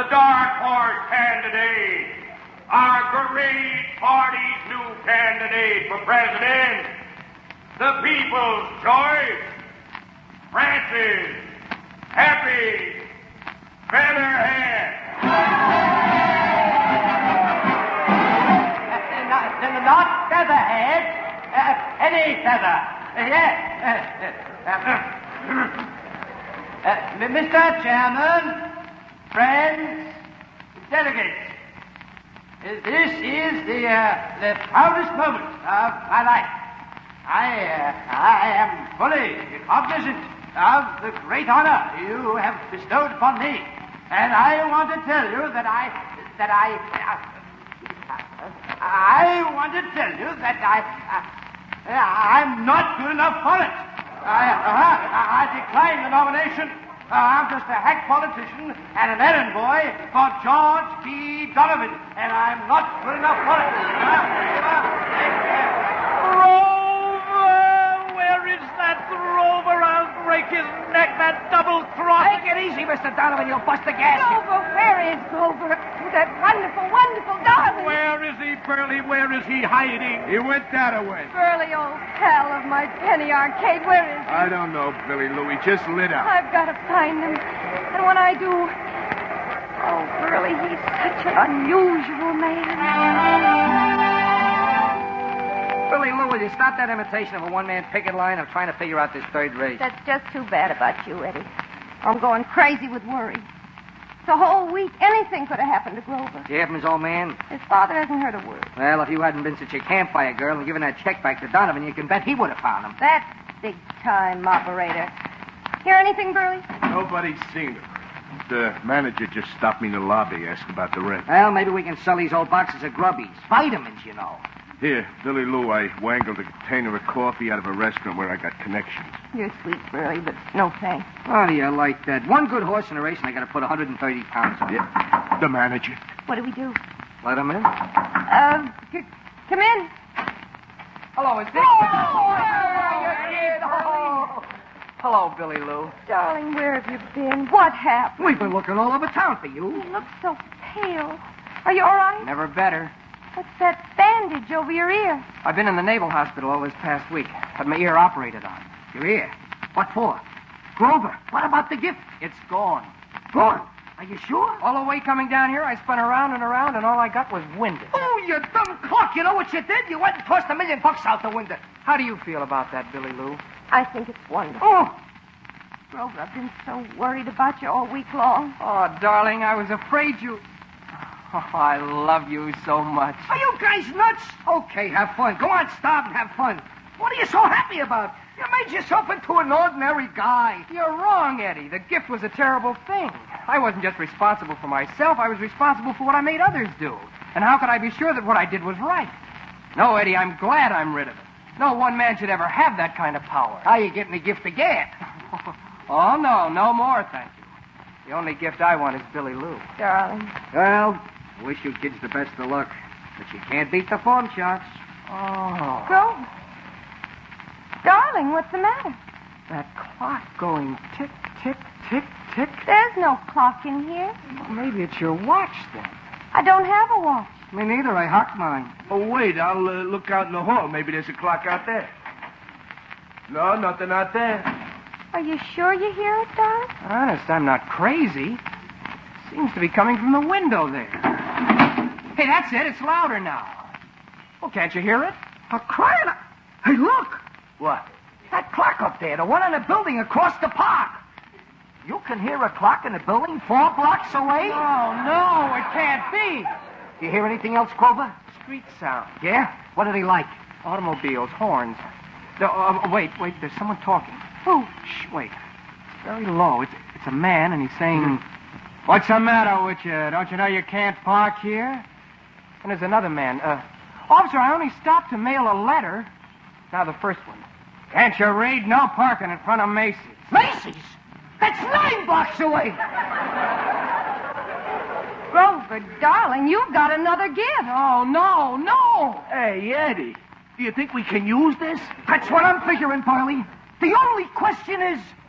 dark horse candidate, our great party's new candidate for president, the people's choice, Francis Happy Featherhead. Not Featherhead, any feather. Mr. Chairman, friends, delegates, this is the proudest moment of my life. I am fully cognizant of the great honor you have bestowed upon me, and I want to tell you that I'm not good enough for it. I decline the nomination. I'm just a hack politician and an errand boy for George B. Donovan, and I'm not good enough for it. Rover! Where is that Rover? I'll break his neck, that double cross. Take it easy, Mr. Donovan. You'll bust the gasket. Grover, where is Grover? That wonderful, wonderful darling. Where is he, Burley? Where is he hiding? He went that way. Burley, old pal of my penny arcade, where is he? I don't know, Billy Lou. He just lit up. I've got to find him. And when I do... Oh, Burley, he's such an unusual man. Billy Lou, will you stop that imitation of a one-man picket line? I'm trying to figure out this third race. That's just too bad about you, Eddie. I'm going crazy with worry. It's a whole week. Anything could have happened to Grover. You have him, his old man? His father hasn't heard a word. Well, if you hadn't been such a campfire girl and given that check back to Donovan, you can bet he would have found him. That big-time operator. Hear anything, Burley? Nobody's seen him. The manager just stopped me in the lobby, asked about the rent. Well, maybe we can sell these old boxes of grubbies. Vitamins, you know. Here, Billy Lou, I wangled a container of coffee out of a restaurant where I got connections. You're sweet, Burley, but no thanks. Oh, do you like that? One good horse in a race, and I got to put 130 pounds on it. Yeah. The manager. What do we do? Let him in. Come in. Hello, is this... Hello, Billy Lou. Darling, where have you been? What happened? We've been looking all over town for you. You look so pale. Are you all right? Never better. What's that bandage over your ear? I've been in the Naval Hospital all this past week. Had my ear operated on. Your ear? What for? Grover, what about the gift? It's gone. Gone? Are you sure? All the way coming down here, I spun around and around, and all I got was winded. Oh, you dumb clock. You know what you did? You went and tossed $1 million out the window. How do you feel about that, Billy Lou? I think it's wonderful. Oh! Grover, I've been so worried about you all week long. Oh, darling, I was afraid you... Oh, I love you so much. Are you guys nuts? Okay, have fun. Go on, stop and have fun. What are you so happy about? You made yourself into an ordinary guy. You're wrong, Eddie. The gift was a terrible thing. I wasn't just responsible for myself. I was responsible for what I made others do. And how could I be sure that what I did was right? No, Eddie, I'm glad I'm rid of it. No one man should ever have that kind of power. How are you getting the gift again? Oh, no more, thank you. The only gift I want is Billy Lou. Darling. Well, I wish you kids the best of luck. But you can't beat the form shots. Oh. Grover. Darling, what's the matter? That clock going tick, tick, tick, tick. There's no clock in here. Well, maybe it's your watch, then. I don't have a watch. Me neither. I hocked mine. Oh, wait. I'll look out in the hall. Maybe there's a clock out there. No, nothing out there. Are you sure you hear it, darling? Honest, I'm not crazy. Seems to be coming from the window there. Hey, that's it. It's louder now. Well, can't you hear it? Crying out. Hey, look. What? That clock up there, the one on the building across the park. You can hear a clock in the building 4 blocks away? Oh, no, it can't be. Do you hear anything else, Grover? Street sound. Yeah? What are they like? Automobiles, horns. Wait, there's someone talking. Who? Shh, wait. Very low. It's a man, and he's saying... What's the matter with you? Don't you know you can't park here? And there's another man. Officer, I only stopped to mail a letter. Now the first one. Can't you read? No parking in front of Macy's. Macy's? That's 9 blocks away. Grover, darling, you've got another gift. Oh, no. Hey, Eddie, do you think we can use this? That's what I'm figuring, Barley. The only question is,